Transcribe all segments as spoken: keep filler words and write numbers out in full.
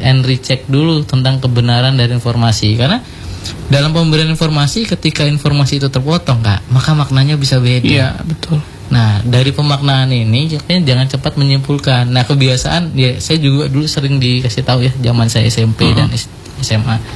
and recheck dulu tentang kebenaran dari informasi. Karena dalam pemberian informasi, ketika informasi itu terpotong, Kak, maka maknanya bisa beda. Iya, betul. Nah, dari pemaknaan ini jangan cepat menyimpulkan. Nah, kebiasaan ya, saya juga dulu sering dikasih tahu ya, zaman saya S M P uh-huh. dan S M A.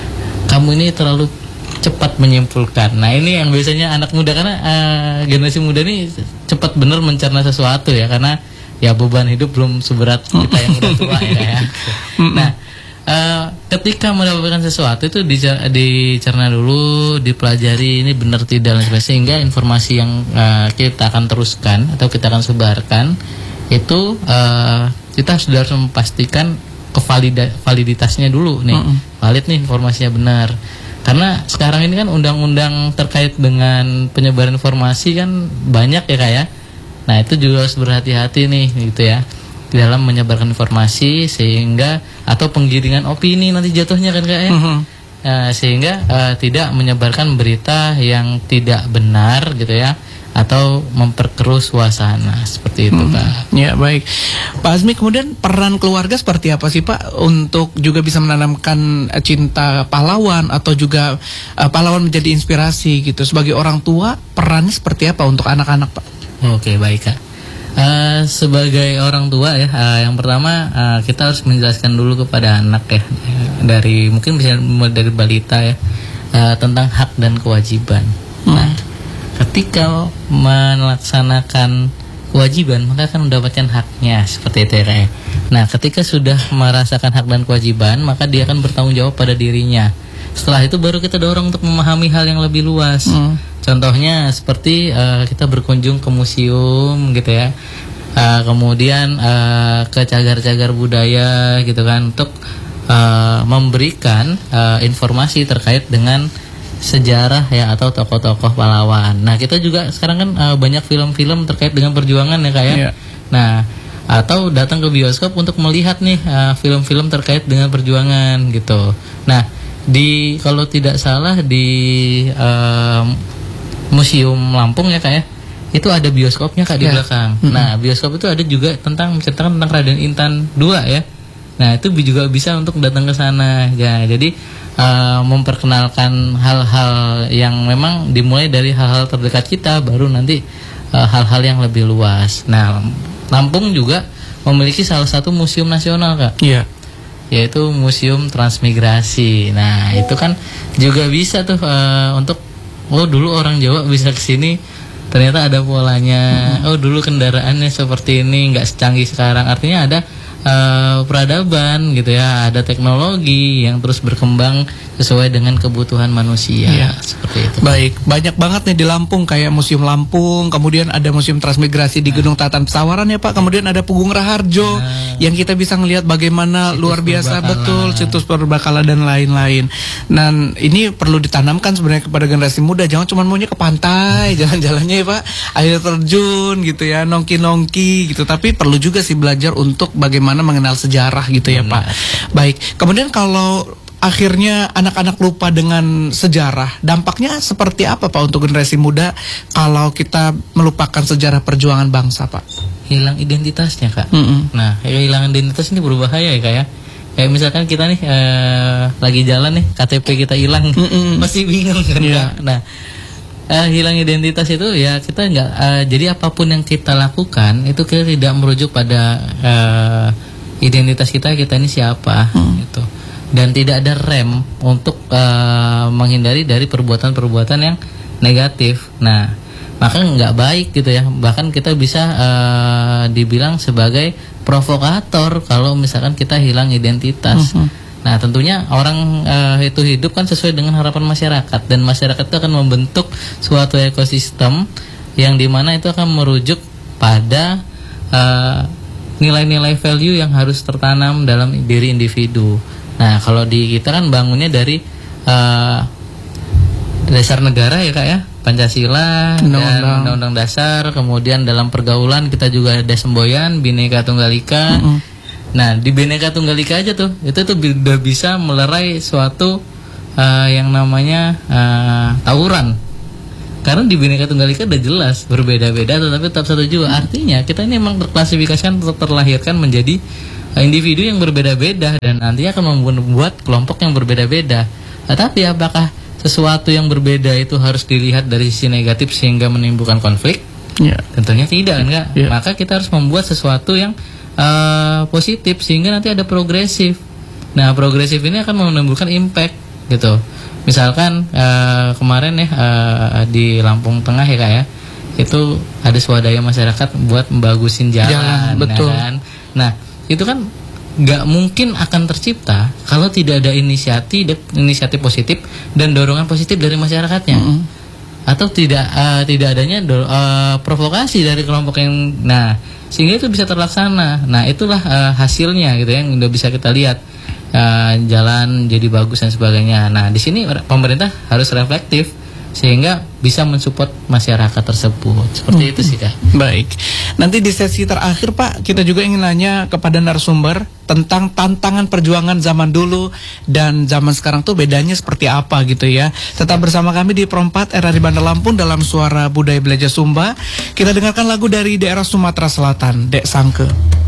Kamu ini terlalu cepat menyimpulkan. Nah, ini yang biasanya anak muda, karena uh, generasi muda ini cepat benar mencerna sesuatu ya, karena ya beban hidup belum seberat kita yang udah tua ya. Nah, uh, ketika mendapatkan sesuatu itu dicerna dulu, dipelajari ini benar tidak, sehingga informasi yang uh, kita akan teruskan atau kita akan sebarkan itu uh, kita sudah harus memastikan kevaliditasnya dulu nih, mm-hmm. valid nih informasinya benar. Karena sekarang ini kan undang-undang terkait dengan penyebaran informasi kan banyak ya, Kak ya. Nah, itu juga harus berhati-hati nih gitu ya dalam menyebarkan informasi, sehingga atau penggiringan opini nanti jatuhnya kan, Kak ya. Uh-huh. Nah, sehingga uh, tidak menyebarkan berita yang tidak benar gitu ya, atau memperkeruh suasana seperti itu, hmm. Pak. Ya, baik. Pak Azmi, kemudian peran keluarga seperti apa sih, Pak, untuk juga bisa menanamkan cinta pahlawan atau juga uh, pahlawan menjadi inspirasi gitu. Sebagai orang tua, perannya seperti apa untuk anak-anak, Pak? Oke, baik, Kak. Uh, sebagai orang tua ya, uh, yang pertama uh, kita harus menjelaskan dulu kepada anak ya, dari mungkin bisa mulai dari balita ya, uh, tentang hak dan kewajiban. Hmm. Nah, ketika melaksanakan kewajiban, maka akan mendapatkan haknya, seperti itu ya. Nah, ketika sudah merasakan hak dan kewajiban, maka dia akan bertanggung jawab pada dirinya. Setelah itu baru kita dorong untuk memahami hal yang lebih luas. Hmm. Contohnya seperti uh, kita berkunjung ke museum gitu ya, uh, kemudian uh, ke cagar-cagar budaya gitu kan, untuk uh, memberikan uh, informasi terkait dengan sejarah ya atau tokoh-tokoh pahlawan. Nah, kita juga sekarang kan uh, banyak film-film terkait dengan perjuangan ya, Kak ya. Yeah. Nah, atau datang ke bioskop untuk melihat nih uh, film-film terkait dengan perjuangan gitu. Nah, di kalau tidak salah di uh, Museum Lampung ya, Kak ya, itu ada bioskopnya, Kak, di yeah. belakang. Mm-hmm. Nah, bioskop itu ada juga tentang menceritakan tentang Raden Intan dua ya. Nah, itu juga bisa untuk datang ke sana ya. Jadi uh, memperkenalkan hal-hal yang memang dimulai dari hal-hal terdekat kita, baru nanti uh, hal-hal yang lebih luas. Nah, Lampung juga memiliki salah satu museum nasional, Kak. Iya. Yeah. Yaitu Museum Transmigrasi. Nah, itu kan juga bisa tuh uh, untuk oh dulu orang Jawa bisa kesini, ternyata ada polanya. Hmm. Oh dulu kendaraannya seperti ini, nggak secanggih sekarang. Artinya ada uh, peradaban gitu ya, ada teknologi yang terus berkembang sesuai dengan kebutuhan manusia. Ya. Seperti itu. Baik, banyak banget nih di Lampung, kayak Museum Lampung, kemudian ada Museum Transmigrasi di Gedung Tatan Pesawaran ya, Pak. Kemudian ada Pugung Raharjo nah. yang kita bisa ngelihat bagaimana situs luar biasa betul situs perbakalan dan lain-lain. Dan ini perlu ditanamkan sebenarnya kepada generasi muda, jangan cuma maunya ke pantai, jalan-jalannya ya, Pak, air terjun gitu ya, nongki-nongki gitu, tapi perlu juga sih belajar untuk bagaimana mengenal sejarah gitu ya, Pak. Baik, kemudian kalau akhirnya anak-anak lupa dengan sejarah, dampaknya seperti apa, Pak, untuk generasi muda kalau kita melupakan sejarah perjuangan bangsa, Pak? Hilang identitasnya, Kak. Mm-hmm. Nah, kehilangan identitas ini berbahaya ya, Kak ya. Kayak misalkan kita nih eh, lagi jalan nih, K T P kita hilang, mm-hmm. pasti bingung kan, yeah. Kak. Nah, eh, hilang identitas itu ya kita nggak. Eh, jadi apapun yang kita lakukan itu kita tidak merujuk pada eh, identitas kita, kita ini siapa, mm. gitu. Dan tidak ada rem untuk uh, menghindari dari perbuatan-perbuatan yang negatif. Nah, maka nggak baik gitu ya. Bahkan kita bisa uh, dibilang sebagai provokator kalau misalkan kita hilang identitas. Uh-huh. Nah, tentunya orang uh, itu hidup kan sesuai dengan harapan masyarakat, dan masyarakat itu akan membentuk suatu ekosistem yang dimana itu akan merujuk pada uh, nilai-nilai value yang harus tertanam dalam diri individu. Nah, kalau di kita kan bangunnya dari uh, dasar negara ya, Kak ya, Pancasila, undang-undang. Dan undang-undang dasar. Kemudian dalam pergaulan kita juga ada semboyan Bhinneka Tunggal Ika. Mm-hmm. Nah, di Bhinneka Tunggal Ika aja tuh, itu tuh udah bisa melerai suatu uh, yang namanya uh, tawuran. Karena di Bhinneka Tunggal Ika udah jelas berbeda-beda tetapi tetap satu jua. Artinya kita ini memang terklasifikasikan, terlahirkan menjadi individu yang berbeda-beda dan nantinya akan membuat kelompok yang berbeda-beda. Tetapi apakah sesuatu yang berbeda itu harus dilihat dari sisi negatif sehingga menimbulkan konflik? Ya. Tentunya tidak, enggak. Ya. Maka kita harus membuat sesuatu yang uh, positif sehingga nanti ada progresif. Nah, progresif ini akan menimbulkan impact gitu. Misalkan uh, kemarin ya uh, di Lampung Tengah ya Kak ya, itu ada swadaya masyarakat buat membagusin jalan, Jalan, betul. ya kan? Nah, itu kan nggak mungkin akan tercipta kalau tidak ada inisiatif inisiatif positif dan dorongan positif dari masyarakatnya. Mm-hmm. Atau tidak uh, tidak adanya do, uh, provokasi dari kelompok yang, nah sehingga itu bisa terlaksana. Nah, itulah uh, hasilnya gitu ya, yang udah bisa kita lihat. Uh, jalan jadi bagus dan sebagainya. Nah, di sini pemerintah harus reflektif sehingga bisa mensupport masyarakat tersebut. Seperti hmm. itu sih Kak. Baik. Nanti di sesi terakhir Pak, kita juga ingin nanya kepada narasumber tentang tantangan perjuangan zaman dulu dan zaman sekarang tuh bedanya seperti apa gitu ya. Tetap bersama kami di Pro empat R R I Bandar Lampung dalam Suara Budaya Belajar Sumba. Kita dengarkan lagu dari daerah Sumatera Selatan, Dek Sangke.